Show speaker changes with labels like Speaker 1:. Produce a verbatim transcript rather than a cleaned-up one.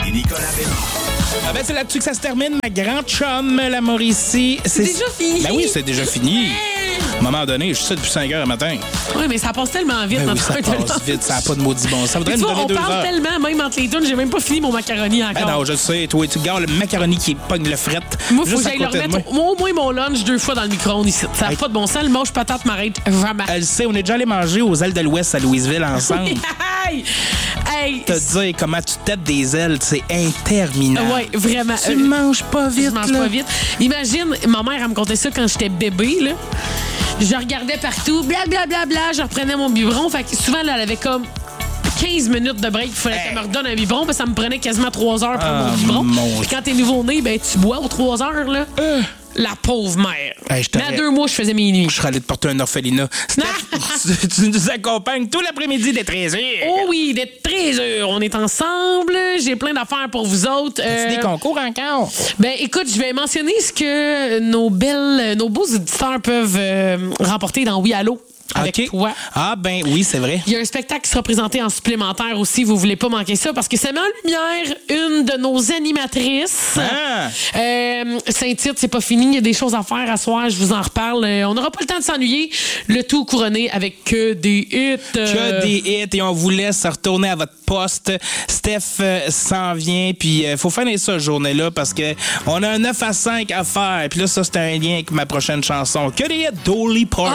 Speaker 1: et Nicolas Bédard.
Speaker 2: Ah ben c'est là-dessus que ça se termine, ma grande chum, la Mauricie.
Speaker 3: C'est déjà fini.
Speaker 2: Ben oui, c'est déjà fini. À un moment donné, je suis ça depuis cinq heures le matin.
Speaker 3: Oui, mais ça passe tellement vite.
Speaker 2: Ben oui,
Speaker 3: notre
Speaker 2: ça
Speaker 3: heure de
Speaker 2: passe
Speaker 3: lunch.
Speaker 2: vite, ça n'a pas de maudit bon. Ça voudrait
Speaker 3: Tu
Speaker 2: nous
Speaker 3: vois,
Speaker 2: donner
Speaker 3: on
Speaker 2: deux
Speaker 3: parle
Speaker 2: heures.
Speaker 3: tellement, même entre les tunes, j'ai même pas fini mon macaroni encore.
Speaker 2: Ben non, je sais, toi, tu gardes le macaroni qui pogne le fret.
Speaker 3: Moi, il faut
Speaker 2: juste
Speaker 3: que
Speaker 2: à
Speaker 3: j'aille le
Speaker 2: côté de
Speaker 3: remettre
Speaker 2: moi.
Speaker 3: au au moins mon lunch deux fois dans le micro-ondes ici. Ça n'a
Speaker 2: Hey.
Speaker 3: pas de bon sens. Le mange patate m'arrête jamais.
Speaker 2: Elle sait, on est déjà allé manger aux ailes de l'Ouest à Louisville ensemble.
Speaker 3: Hey! Hey!
Speaker 2: Te dire comment tu têtes des ailes, c'est interminable.
Speaker 3: Ouais, vraiment.
Speaker 2: Tu
Speaker 3: Euh,
Speaker 2: manges pas vite,
Speaker 3: Je mange
Speaker 2: là.
Speaker 3: pas vite. Imagine, ma mère, elle me contait ça quand j'étais bébé, là. Je regardais partout, blablabla, bla, bla, bla, je reprenais mon biberon. Fait que souvent, là, elle avait comme quinze minutes de break. Il fallait qu'elle me redonne un biberon, parce que ça me prenait quasiment trois heures pour
Speaker 2: Ah,
Speaker 3: mon biberon.
Speaker 2: mon
Speaker 3: Puis quand t'es nouveau-né, ben, tu bois aux trois heures, là.
Speaker 2: Euh.
Speaker 3: La pauvre mère.
Speaker 2: Hey, je
Speaker 3: Mais à
Speaker 2: t'aurais-
Speaker 3: deux mois, je faisais mes nuits.
Speaker 2: Je serais allé te porter un orphelinat. Steph, tu, tu nous accompagnes tout l'après-midi des treize heures.
Speaker 3: Oh oui, d'être très heureux. On est ensemble. J'ai plein d'affaires pour vous autres.
Speaker 2: As-tu
Speaker 3: Euh,
Speaker 2: des concours encore?
Speaker 3: Ben, écoute, je vais mentionner ce que nos belles, nos beaux auditeurs peuvent euh, remporter dans Oui Allô avec
Speaker 2: OK.
Speaker 3: toi.
Speaker 2: Ah, ben oui, c'est vrai.
Speaker 3: Il y a un spectacle qui sera présenté en supplémentaire aussi. Vous voulez pas manquer ça parce que ça met en lumière une de nos animatrices.
Speaker 2: Ah!
Speaker 3: Euh, Saint-Tite, c'est pas fini. Il y a des choses à faire à soir. Je vous en reparle. Euh, on n'aura pas le temps de s'ennuyer. Le tout couronné avec que des hits. euh,
Speaker 2: Que des hits et on vous laisse retourner à votre poste. Steph euh, s'en vient, puis il faut finir ça, journée-là, parce que on a un neuf à cinq à faire. Puis là, ça, c'est un lien avec ma prochaine chanson. Que des hits, Dolly Parton.